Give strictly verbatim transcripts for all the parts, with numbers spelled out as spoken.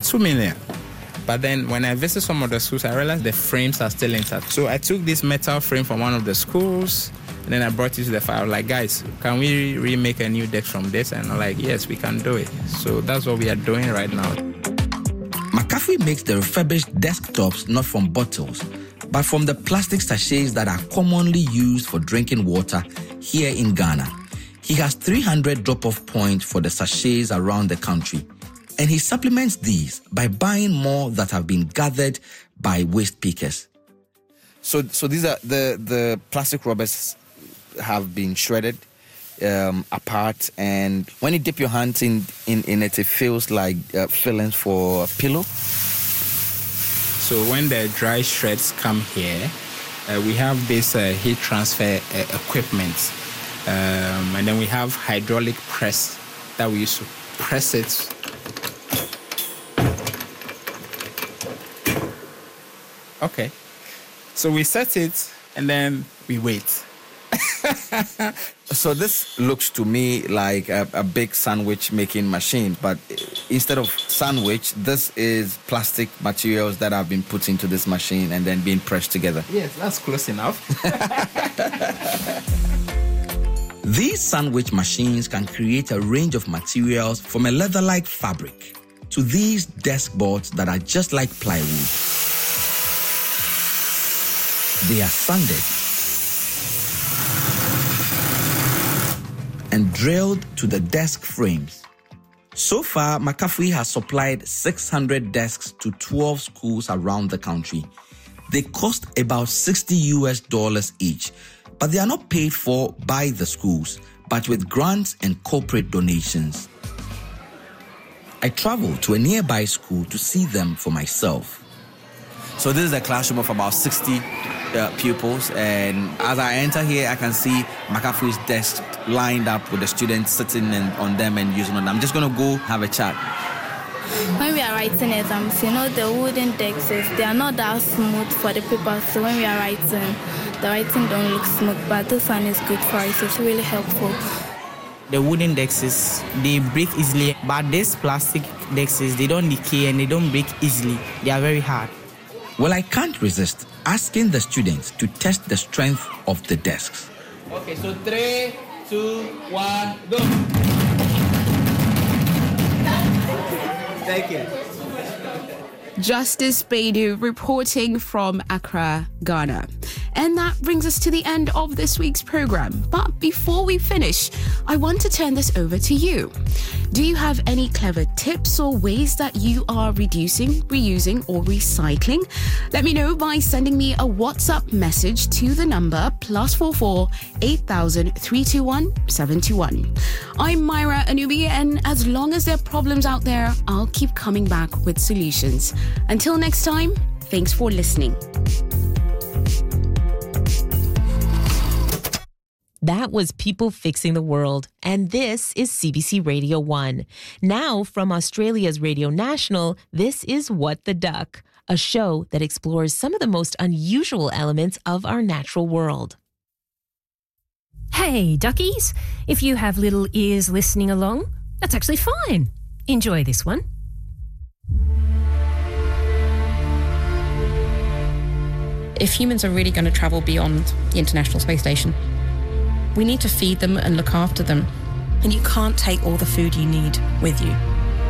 two million. But then when I visited some of the schools, I realized the frames are still intact. So I took this metal frame from one of the schools, and then I brought it to the fire. I was like, guys, can we remake a new deck from this? And I'm like, yes, we can do it. So that's what we are doing right now. McAfee makes the refurbished desktops not from bottles, but from the plastic sachets that are commonly used for drinking water here in Ghana. He has three hundred drop-off points for the sachets around the country, and he supplements these by buying more that have been gathered by waste pickers. So, so these are the the plastic rubbers have been shredded um, apart, and when you dip your hands in in, in it, it feels like uh, fillings for a pillow. So when the dry shreds come here, uh, we have this uh, heat transfer uh, equipment, um, and then we have hydraulic press that we use to press it. Okay, so we set it and then we wait. So this looks to me like a, a big sandwich making machine, but instead of sandwich, this is plastic materials that have been put into this machine and then being pressed together. Yes, that's close enough. These sandwich machines can create a range of materials from a leather-like fabric to these desk boards that are just like plywood. They are sanded and drilled to the desk frames. So far, McAfee has supplied six hundred desks to twelve schools around the country. They cost about sixty U S dollars each, but they are not paid for by the schools, but with grants and corporate donations. I traveled to a nearby school to see them for myself. So this is a classroom of about sixty uh, pupils, and as I enter here, I can see McAfee's desk lined up with the students sitting in, on them and using them. I'm just going to go have a chat. When we are writing exams, you know, the wooden desks, they are not that smooth for the paper, so when we are writing, the writing don't look smooth, but this one is good for us. It's really helpful. The wooden desks, they break easily, but these plastic desks, they don't decay and they don't break easily. They are very hard. Well, I can't resist asking the students to test the strength of the desks. Okay, so three, two, one, go. Thank you. Justice Baidu reporting from Accra, Ghana. And that brings us to the end of this week's program. But before we finish, I want to turn this over to you. Do you have any clever tips or ways that you are reducing, reusing, or recycling? Let me know by sending me a WhatsApp message to the number plus four four eight thousand three two one seven two one. I'm Myra Anubi, and as long as there are problems out there, I'll keep coming back with solutions. Until next time, thanks for listening. That was People Fixing the World, and this is C B C Radio one. Now, from Australia's Radio National, this is What the Duck, a show that explores some of the most unusual elements of our natural world. Hey, duckies, if you have little ears listening along, that's actually fine. Enjoy this one. If humans are really going to travel beyond the International Space Station, we need to feed them and look after them. And you can't take all the food you need with you.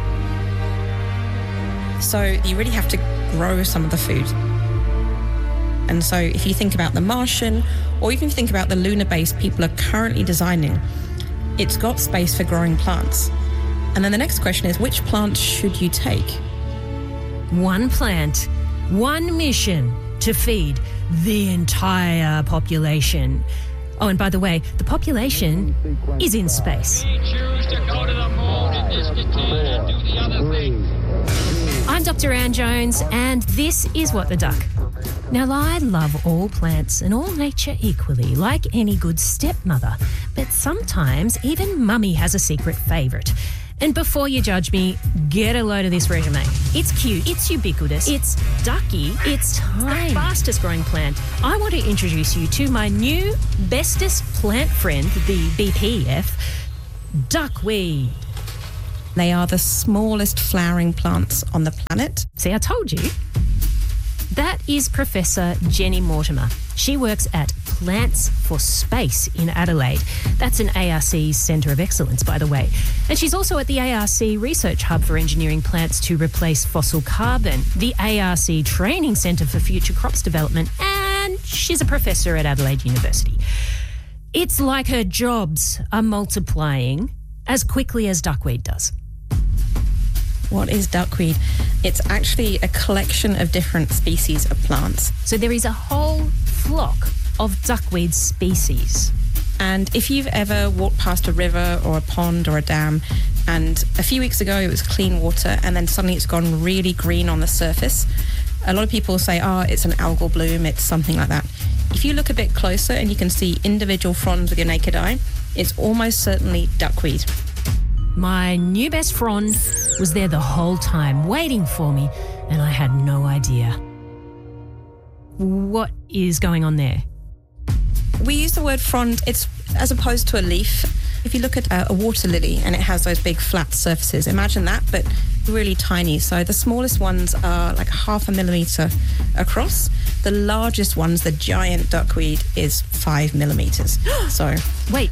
So you really have to grow some of the food. And so if you think about the Martian, or even think about the lunar base people are currently designing, it's got space for growing plants. And then the next question is, which plant should you take? One plant, one mission to feed the entire population. Oh, and by the way, the population is in space. We choose to go to the moon in this decade and do the other thing. I'm Doctor Anne Jones, and this is What the Duck. Now, I love all plants and all nature equally, like any good stepmother. But sometimes even Mummy has a secret favourite. And before you judge me, get a load of this resume. It's cute, it's ubiquitous, it's ducky, it's tiny. The fastest growing plant. I want to introduce you to my new bestest plant friend, the B P F, duckweed. They are the smallest flowering plants on the planet. See, I told you. That is Professor Jenny Mortimer. She works at Plants for Space in Adelaide. That's an A R C Centre of Excellence, by the way. And she's also at the A R C Research Hub for Engineering Plants to Replace Fossil Carbon, the A R C Training Centre for Future Crops Development, and she's a professor at Adelaide University. It's like her jobs are multiplying as quickly as duckweed does. What is duckweed? It's actually a collection of different species of plants. So there is a whole flock of duckweed species. And if you've ever walked past a river or a pond or a dam, and a few weeks ago it was clean water and then suddenly it's gone really green on the surface, a lot of people say, oh, it's an algal bloom, it's something like that. If you look a bit closer and you can see individual fronds with your naked eye, it's almost certainly duckweed. My new best friend was there the whole time, waiting for me, and I had no idea. What is going on there? We use the word frond, it's as opposed to a leaf. If you look at a, a water lily and it has those big flat surfaces, imagine that, but really tiny. So the smallest ones are like half a millimetre across. The largest ones, the giant duckweed, is five millimetres. So wait.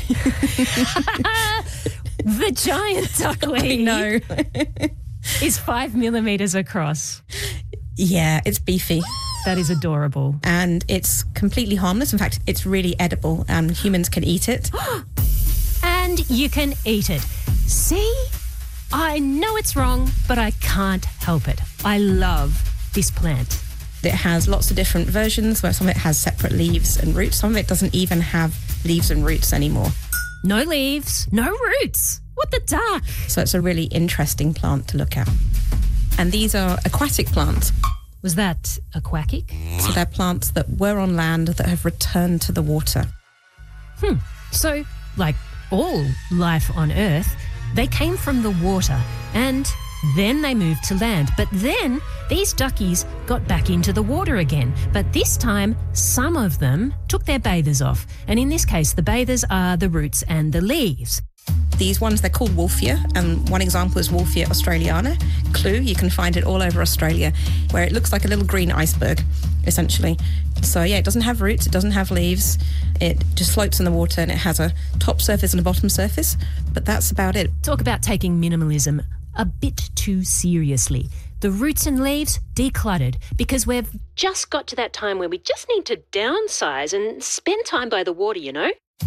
The giant duckweed no. is five millimetres across. Yeah, it's beefy. That is adorable. And it's completely harmless. In fact, it's really edible and humans can eat it. And you can eat it. See? I know it's wrong, but I can't help it. I love this plant. It has lots of different versions where some of it has separate leaves and roots. Some of it doesn't even have leaves and roots anymore. No leaves, no roots. What the duck? So it's a really interesting plant to look at. And these are aquatic plants. Was that aquatic? So they're plants that were on land that have returned to the water. Hmm. So, like all life on Earth, they came from the water and then they moved to land. But then these duckies got back into the water again. But this time, some of them took their bathers off. And in this case, the bathers are the roots and the leaves. These ones, they're called Wolffia, and one example is Wolffia australiana. Clue, you can find it all over Australia, where it looks like a little green iceberg, essentially. So yeah, it doesn't have roots, it doesn't have leaves, it just floats in the water and it has a top surface and a bottom surface, but that's about it. Talk about taking minimalism a bit too seriously. The roots and leaves decluttered because we've just got to that time where we just need to downsize and spend time by the water, you know?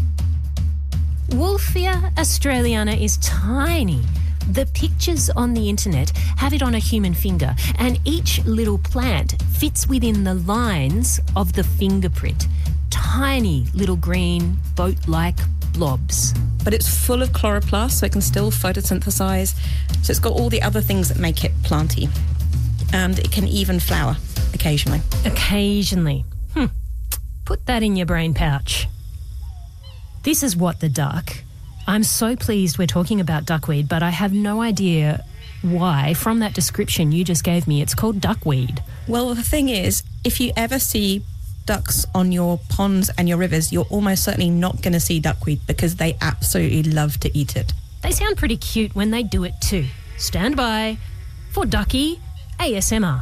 Wolffia australiana is tiny. The pictures on the internet have it on a human finger, and each little plant fits within the lines of the fingerprint. Tiny little green boat-like blobs. But it's full of chloroplast, so it can still photosynthesize. So it's got all the other things that make it planty. And it can even flower occasionally. Occasionally. Hmm. Put that in your brain pouch. This is What the Duck. I'm so pleased we're talking about duckweed, but I have no idea why, from that description you just gave me, it's called duckweed. Well, the thing is, if you ever see ducks on your ponds and your rivers, you're almost certainly not going to see duckweed because they absolutely love to eat it. They sound pretty cute when they do it too. Stand by for Ducky A S M R.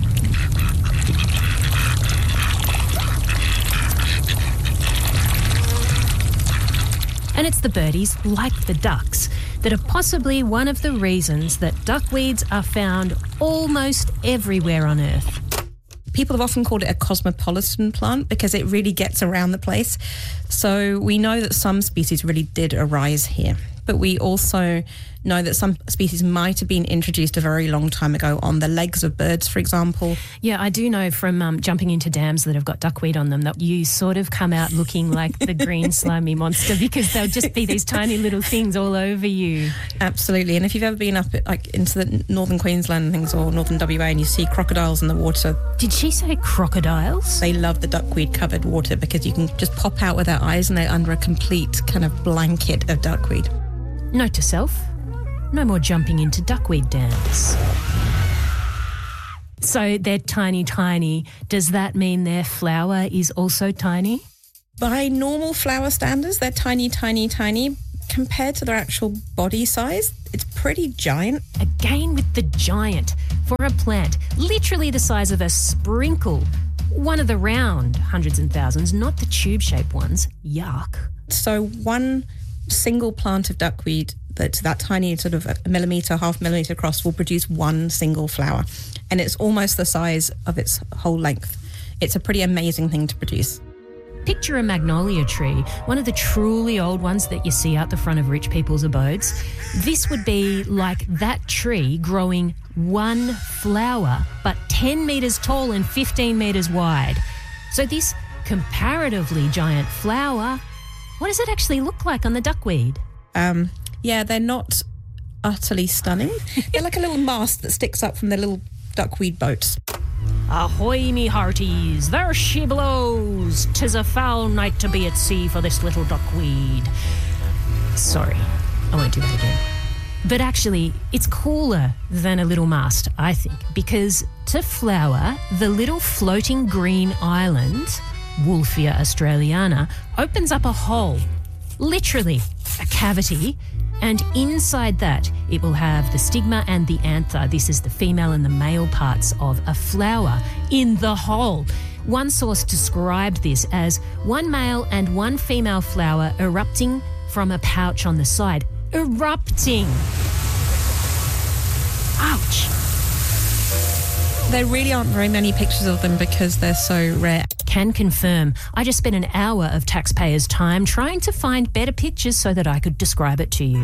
And it's the birdies, like the ducks, that are possibly one of the reasons that duckweeds are found almost everywhere on Earth. People have often called it a cosmopolitan plant because it really gets around the place. So we know that some species really did arise here. But we also know that some species might have been introduced a very long time ago on the legs of birds, for example. Yeah, I do know from um, jumping into dams that have got duckweed on them that you sort of come out looking like the green slimy monster because they'll just be these tiny little things all over you. Absolutely. And if you've ever been up like into the northern Queensland and things or northern W A and you see crocodiles in the water. Did she say crocodiles? They love the duckweed covered water because you can just pop out with their eyes and they're under a complete kind of blanket of duckweed. Note to self, no more jumping into duckweed dams. So they're tiny, tiny. Does that mean their flower is also tiny? By normal flower standards, they're tiny, tiny, tiny. compared to their actual body size, it's pretty giant. Again with the giant. For a plant, literally the size of a sprinkle. One of the round hundreds and thousands, not the tube-shaped ones. Yuck. So one single plant of duckweed that's that tiny sort of a millimetre, half millimetre across will produce one single flower. And it's almost the size of its whole length. It's a pretty amazing thing to produce. Picture a magnolia tree, one of the truly old ones that you see out the front of rich people's abodes. This would be like that tree growing one flower, but ten metres tall and fifteen metres wide. So this comparatively giant flower, what does it actually look like on the duckweed? Um, yeah, they're not utterly stunning. They're like a little mast that sticks up from their little duckweed boats. Ahoy, me hearties, there she blows. 'Tis a foul night to be at sea for this little duckweed. Sorry, I won't do that again. But actually, it's cooler than a little mast, I think, because to flower, the little floating green island, Wolfia australiana, opens up a hole, literally a cavity, and inside that it will have the stigma and the anther. This is the female and the male parts of a flower in the hole. One source described this as one male and one female flower erupting from a pouch on the side. Erupting! Ouch! There really aren't very many pictures of them because they're so rare. Can confirm. I just spent an hour of taxpayers' time trying to find better pictures so that I could describe it to you.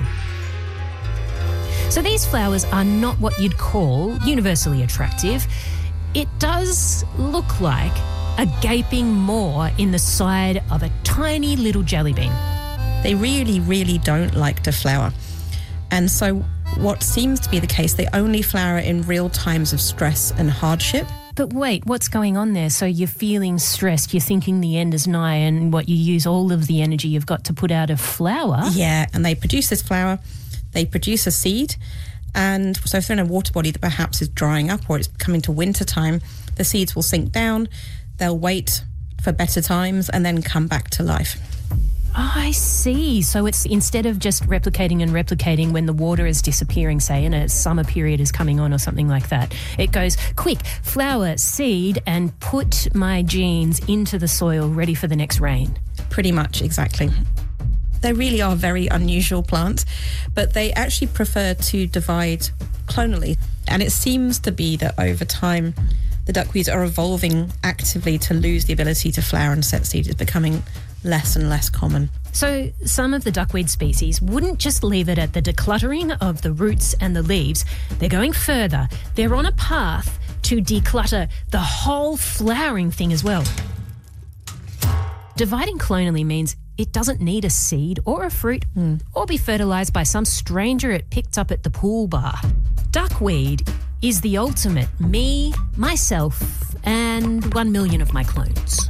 So these flowers are not what you'd call universally attractive. It does look like a gaping maw in the side of a tiny little jelly bean. They really, really don't like to flower. And so what seems to be the case, they only flower in real times of stress and hardship. But wait, what's going on there? So you're feeling stressed, you're thinking the end is nigh, and what, you use all of the energy you've got to put out a flower? Yeah, and they produce this flower, they produce a seed, and so if they're in a water body that perhaps is drying up or it's coming to winter time, the seeds will sink down, they'll wait for better times and then come back to life. I see. So it's instead of just replicating and replicating when the water is disappearing, say, and a summer period is coming on or something like that, it goes, quick, flower, seed, and put my genes into the soil ready for the next rain. Pretty much, exactly. They really are very unusual plants, but they actually prefer to divide clonally. And it seems to be that over time, the duckweeds are evolving actively to lose the ability to flower and set seed. It's becoming less and less common. So some of the duckweed species wouldn't just leave it at the decluttering of the roots and the leaves. They're going further. They're on a path to declutter the whole flowering thing as well. Dividing clonally means it doesn't need a seed or a fruit mm. or be fertilised by some stranger it picked up at the pool bar. Duckweed is the ultimate me, myself, and one million of my clones.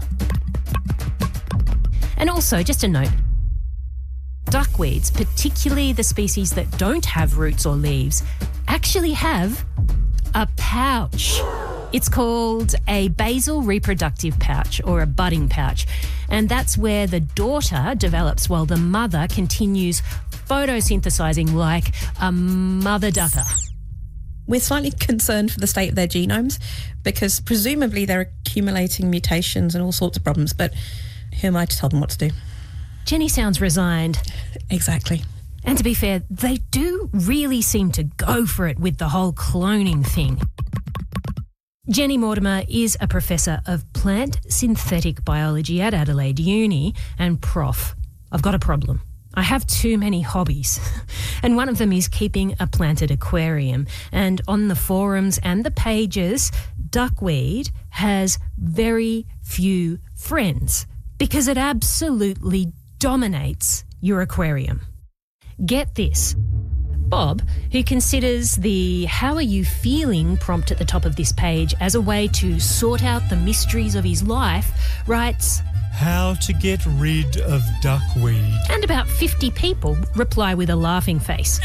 And also, just a note, duckweeds, particularly the species that don't have roots or leaves, actually have a pouch. It's called a basal reproductive pouch or a budding pouch. And that's where the daughter develops while the mother continues photosynthesizing like a mother ducker. We're slightly concerned for the state of their genomes because presumably they're accumulating mutations and all sorts of problems, but who am I to tell them what to do? Jenny sounds resigned. Exactly. And to be fair, they do really seem to go for it with the whole cloning thing. Jenny Mortimer is a professor of plant synthetic biology at Adelaide Uni, and Prof, I've got a problem. I have too many hobbies, and one of them is keeping a planted aquarium. And on the forums and the pages, duckweed has very few friends because it absolutely dominates your aquarium. Get this. Bob, who considers the "how are you feeling" prompt at the top of this page as a way to sort out the mysteries of his life, writes, "How to get rid of duckweed." And about fifty people reply with a laughing face.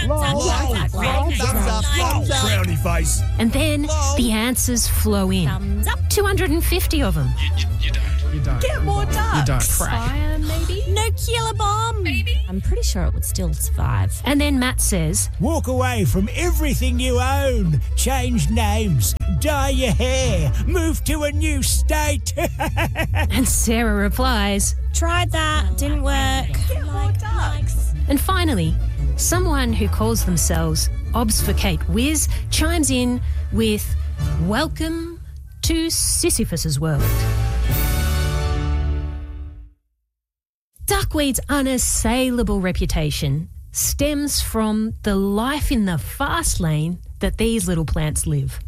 Frowny face. And then the answers flow in. two hundred fifty of them. You, you, you don't. You don't. Get more ducks. You don't. Fire, maybe? Nuclear bomb. Maybe. I'm pretty sure it would still survive. And then Matt says, Walk away from everything you own. Change names. Dye your hair. Move to a new state. and Sarah replies, Tried that. Didn't work. Get more ducks. And finally, someone who calls themselves Obfuscate Whiz chimes in with, Welcome to Sisyphus's world. Duckweed's unassailable reputation stems from the life in the fast lane that these little plants live.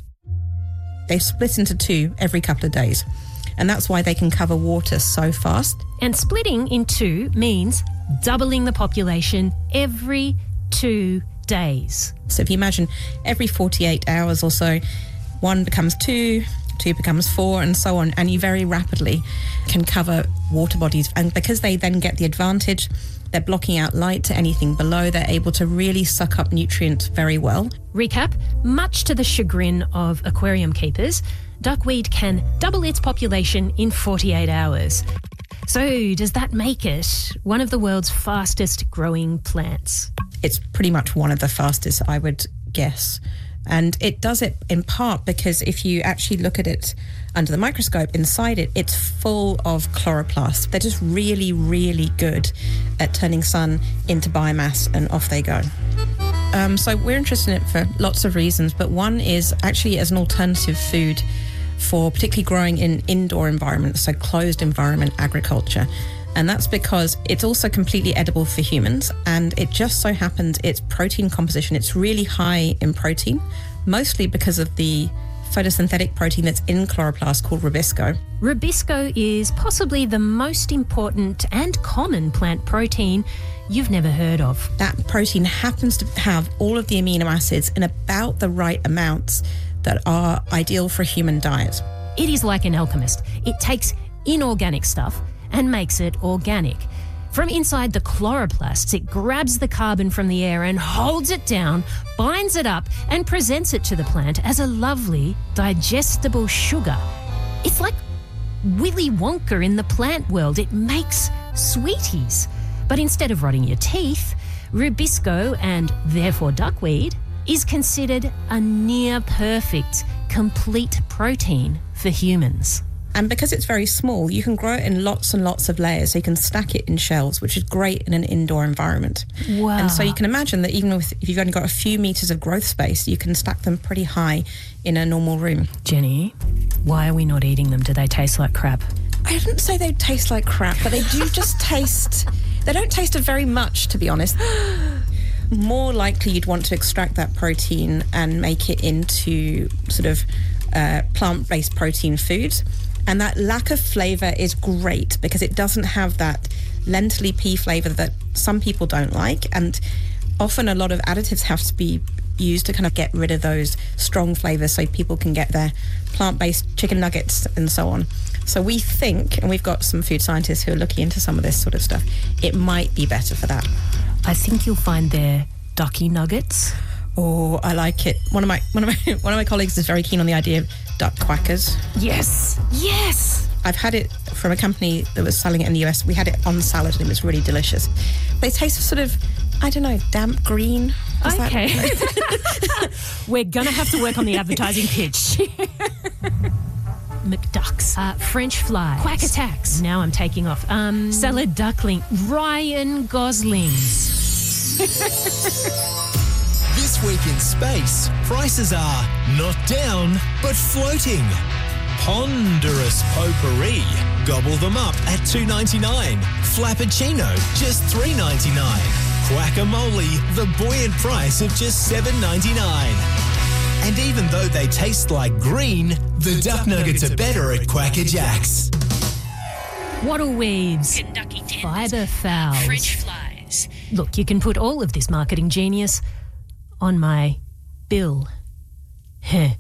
They split into two every couple of days, and that's why they can cover water so fast. And splitting in two means doubling the population every two days. So if you imagine every forty-eight hours or so, one becomes two, two becomes four, and so on, and you very rapidly can cover water bodies. And because they then get the advantage, they're blocking out light to anything below, they're able to really suck up nutrients very well. Recap, much to the chagrin of aquarium keepers, duckweed can double its population in forty-eight hours. So does that make it one of the world's fastest growing plants? It's pretty much one of the fastest, I would guess. And it does it in part because if you actually look at it under the microscope, inside it, it's full of chloroplasts. They're just really, really good at turning sun into biomass, and off they go. Um, so we're interested in it for lots of reasons, but one is actually as an alternative food for particularly growing in indoor environments, so closed environment agriculture. And that's because it's also completely edible for humans, and it just so happens its protein composition, it's really high in protein, mostly because of the photosynthetic protein that's in chloroplast called rubisco. Rubisco is possibly the most important and common plant protein you've never heard of. That protein happens to have all of the amino acids in about the right amounts that are ideal for a human diet. It is like an alchemist. It takes inorganic stuff and makes it organic. From inside the chloroplasts, it grabs the carbon from the air and holds it down, binds it up, and presents it to the plant as a lovely, digestible sugar. It's like Willy Wonka in the plant world. It makes sweeties. But instead of rotting your teeth, rubisco, and therefore duckweed, is considered a near-perfect, complete protein for humans. And because it's very small, you can grow it in lots and lots of layers. So you can stack it in shelves, which is great in an indoor environment. Wow. And so you can imagine that even with, if you've only got a few metres of growth space, you can stack them pretty high in a normal room. Jenny, why are we not eating them? Do they taste like crap? I didn't say they taste like crap, but they do just taste... They don't taste of very much, to be honest. More likely you'd want to extract that protein and make it into sort of uh, plant-based protein foods. And that lack of flavour is great because it doesn't have that lentily pea flavour that some people don't like. And often a lot of additives have to be used to kind of get rid of those strong flavours so people can get their plant-based chicken nuggets and so on. So we think, and we've got some food scientists who are looking into some of this sort of stuff, it might be better for that. I think you'll find their ducky nuggets. Oh, I like it. One of my one of my one of my colleagues is very keen on the idea of duck quackers. Yes, yes. I've had it from a company that was selling it in the U S. We had it on salad and it was really delicious. They taste sort of, I don't know, damp green. Is okay. That... We're going to have to work on the advertising pitch. McDucks, uh, French flies, quack attacks. Now I'm taking off. Um, salad duckling, Ryan Goslings. This week in space, prices are not down, but floating. Ponderous potpourri. Gobble them up at two dollars and ninety-nine cents. Flappuccino, just three dollars and ninety-nine cents. Guacamole, the buoyant price of just seven dollars and ninety-nine cents. And even though they taste like green, the duck nuggets are better at Quacker Jacks. Wattle weaves, fibre fowls, French flies. Look, you can put all of this marketing genius on my bill. Heh.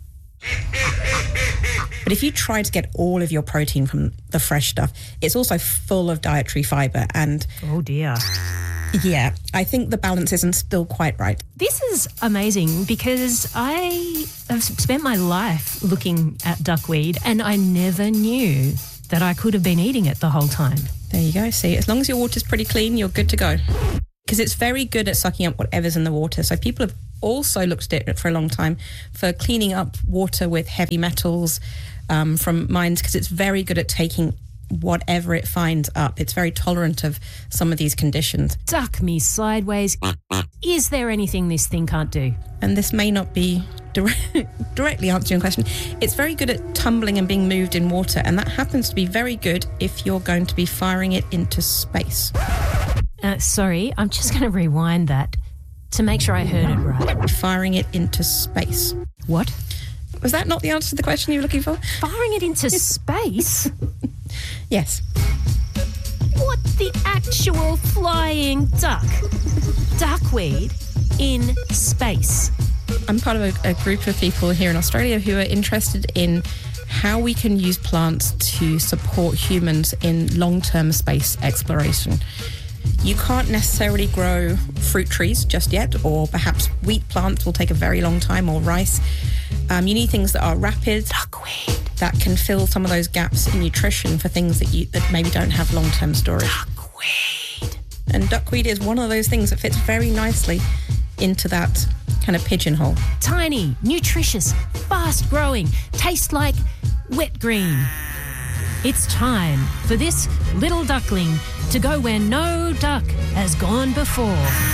But if you try to get all of your protein from the fresh stuff, it's also full of dietary fibre and... Oh, dear. Yeah, I think the balance isn't still quite right. This is amazing because I have spent my life looking at duckweed and I never knew that I could have been eating it the whole time. There you go. See, as long as your water's pretty clean, you're good to go. Because it's very good at sucking up whatever's in the water. So people have also looked at it for a long time for cleaning up water with heavy metals um, from mines, because it's very good at taking whatever it finds up. It's very tolerant of some of these conditions. Duck me sideways. Is there anything this thing can't do? And this may not be direct, directly answering your question. It's very good at tumbling and being moved in water, and that happens to be very good if you're going to be firing it into space. Uh, sorry, I'm just going to rewind that to make sure I heard it right. Firing it into space. What? Was that not the answer to the question you were looking for? Firing it into space? Yes. What the actual flying duck? Duckweed in space. I'm part of a, a group of people here in Australia who are interested in how we can use plants to support humans in long-term space exploration. You can't necessarily grow fruit trees just yet, or perhaps wheat plants will take a very long time, or rice. Um, you need things that are rapid, duckweed, that can fill some of those gaps in nutrition for things that you that maybe don't have long-term storage. Duckweed. And duckweed is one of those things that fits very nicely into that kind of pigeonhole. Tiny, nutritious, fast-growing, taste like wet green. It's time for this little duckling to go where no duck has gone before.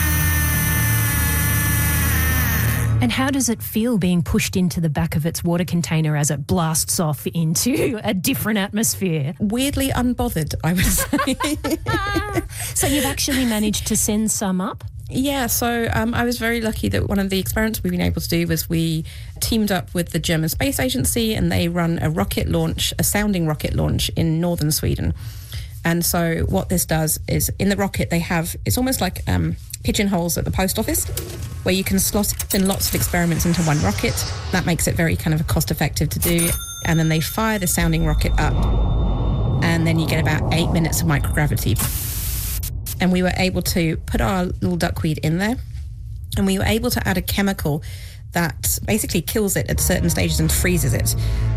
And how does it feel being pushed into the back of its water container as it blasts off into a different atmosphere? Weirdly unbothered, I would say. So you've actually managed to send some up? Yeah, so um, I was very lucky that one of the experiments we've been able to do was we teamed up with the German Space Agency, and they run a rocket launch, a sounding rocket launch in northern Sweden. And so what this does is in the rocket they have, it's almost like um, pigeonholes at the post office where you can slot in lots of experiments into one rocket. That makes it very kind of cost effective to do. And then they fire the sounding rocket up, and then you get about eight minutes of microgravity. And we were able to put our little duckweed in there, and we were able to add a chemical that basically kills it at certain stages and freezes it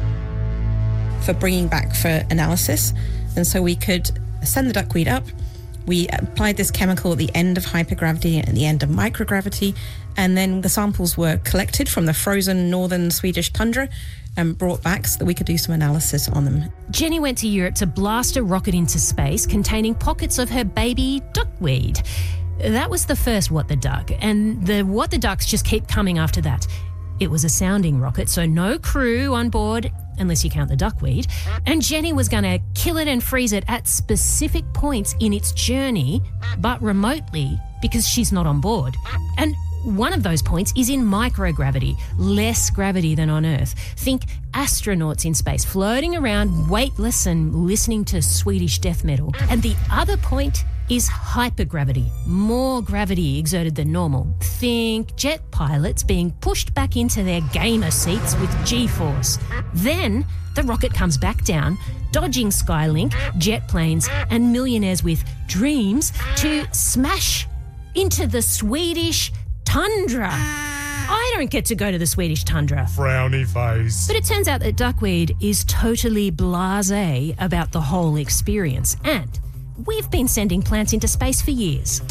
for bringing back for analysis. And so we could send the duckweed up. We applied this chemical at the end of hypergravity and at the end of microgravity, and then the samples were collected from the frozen northern Swedish tundra and brought back so that we could do some analysis on them. Jenny went to Europe to blast a rocket into space containing pockets of her baby duckweed. That was the first What the Duck, and the What the Ducks just keep coming after that. It was a sounding rocket, so no crew on board, unless you count the duckweed, and Jenny was going to kill it and freeze it at specific points in its journey, but remotely, because she's not on board. And one of those points is in microgravity, less gravity than on Earth. Think astronauts in space, floating around weightless and listening to Swedish death metal. And the other point is hypergravity, more gravity exerted than normal. Think jet pilots being pushed back into their gamer seats with G-force. Then the rocket comes back down, dodging Skylink, jet planes, and millionaires with dreams to smash into the Swedish tundra. I don't get to go to the Swedish tundra. Frowny face. But it turns out that duckweed is totally blasé about the whole experience. And we've been sending plants into space for years.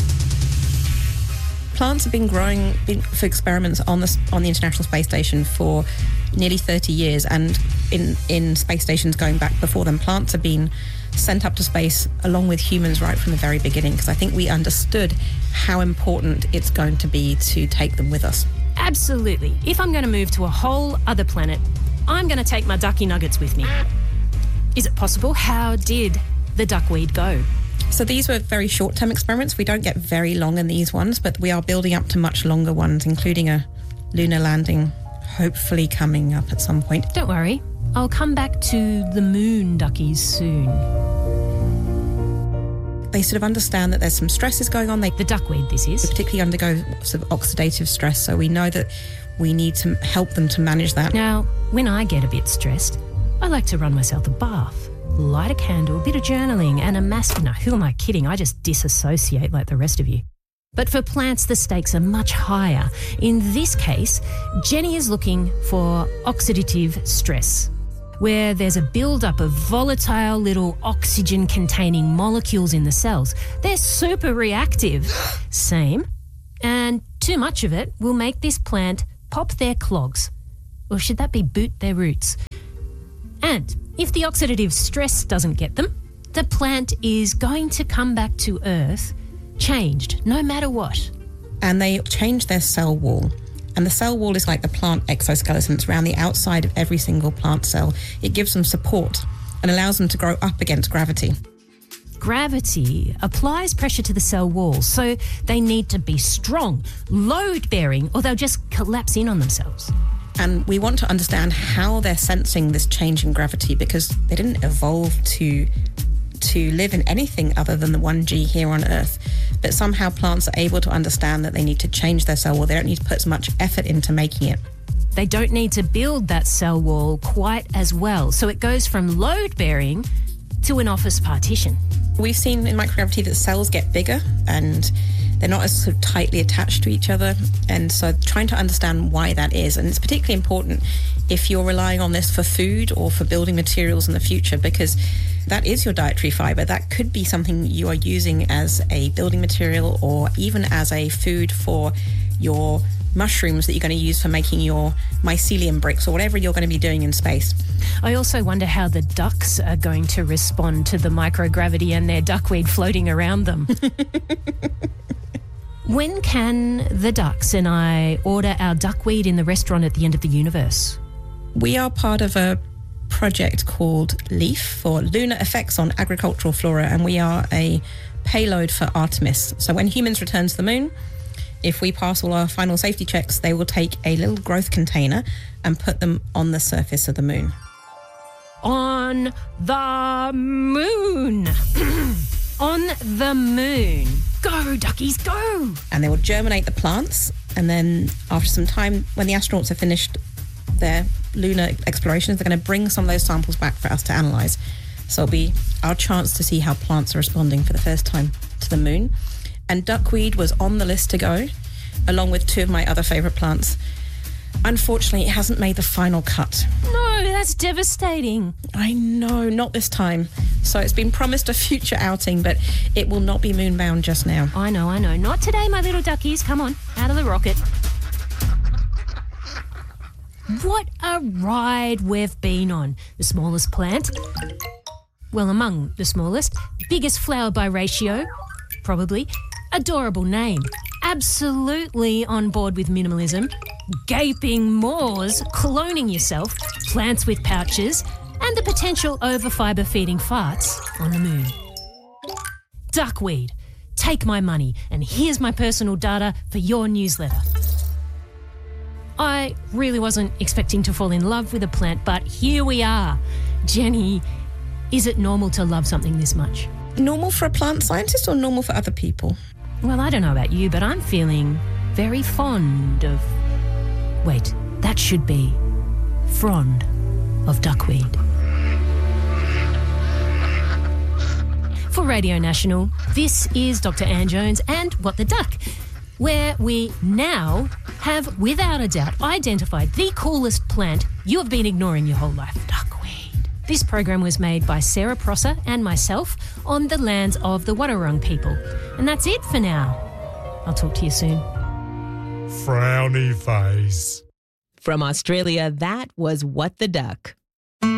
Plants have been growing for experiments on the on the International Space Station for nearly thirty years, and in, in space stations going back before them, plants have been sent up to space along with humans right from the very beginning, because I think we understood how important it's going to be to take them with us. Absolutely. If I'm going to move to a whole other planet, I'm going to take my ducky nuggets with me. Is it possible? How did the duckweed go? So these were very short-term experiments. We don't get very long in these ones, but we are building up to much longer ones, including a lunar landing, hopefully coming up at some point. Don't worry. I'll come back to the moon duckies soon. They sort of understand that there's some stresses going on. They, the duckweed, this is. They particularly undergo sort of oxidative stress, so we know that we need to help them to manage that. Now, when I get a bit stressed, I like to run myself a bath, light a candle, a bit of journaling, and a mask. No, who am I kidding? I just disassociate like the rest of you. But for plants, the stakes are much higher. In this case, Jenny is looking for oxidative stress. where there's a build-up of volatile little oxygen-containing molecules in the cells. They're super reactive. Same. And too much of it will make this plant pop their clogs. Or should that be boot their roots? And if the oxidative stress doesn't get them, the plant is going to come back to Earth changed, no matter what. And they change their cell wall. And the cell wall is like the plant exoskeleton. It's around the outside of every single plant cell. It gives them support and allows them to grow up against gravity. Gravity applies pressure to the cell walls, so they need to be strong, load-bearing, or they'll just collapse in on themselves. And we want to understand how they're sensing this change in gravity, because they didn't evolve to to live in anything other than the one G here on Earth. But somehow plants are able to understand that they need to change their cell wall. They don't need to put as much effort into making it. They don't need to build that cell wall quite as well. So it goes from load-bearing to an office partition. We've seen in microgravity that cells get bigger and they're not as sort of tightly attached to each other. And so trying to understand why that is. And it's particularly important if you're relying on this for food or for building materials in the future, because that is your dietary fibre. That could be something you are using as a building material or even as a food for your mushrooms that you're going to use for making your mycelium bricks or whatever you're going to be doing in space. I also wonder how the ducks are going to respond to the microgravity and their duckweed floating around them. When can the ducks and I order our duckweed in the restaurant at the end of the universe? We are part of a project called LEAF, for Lunar Effects on Agricultural Flora, and we are a payload for Artemis. So when humans return to the moon, if we pass all our final safety checks, they will take a little growth container and put them on the surface of the moon. On the moon! On the moon. Go, duckies, go! And they will germinate the plants, and then after some time, when the astronauts have finished their lunar explorations, they're going to bring some of those samples back for us to analyse. So it'll be our chance to see how plants are responding for the first time to the moon. And duckweed was on the list to go, along with two of my other favourite plants. Unfortunately, it hasn't made the final cut. No, that's devastating. I know, not this time. So it's been promised a future outing, but it will not be moonbound just now. I know, I know. Not today, my little duckies. Come on, out of the rocket. What a ride we've been on. The smallest plant, well, among the smallest, biggest flower by ratio, probably, adorable name, absolutely on board with minimalism, gaping maws, cloning yourself, plants with pouches, and the potential over-fibre feeding farts on the moon. Duckweed, take my money, and here's my personal data for your newsletter. I really wasn't expecting to fall in love with a plant, but here we are. Jenny, is it normal to love something this much? Normal for a plant scientist or normal for other people? Well, I don't know about you, but I'm feeling very fond of... Wait, that should be frond of duckweed. For Radio National, this is Doctor Anne Jones and What the Duck, where we now have, without a doubt, identified the coolest plant you have been ignoring your whole life, duckweed. This program was made by Sarah Prosser and myself on the lands of the Wadawurrung people. And that's it for now. I'll talk to you soon. Frowny face. From Australia, that was What the Duck.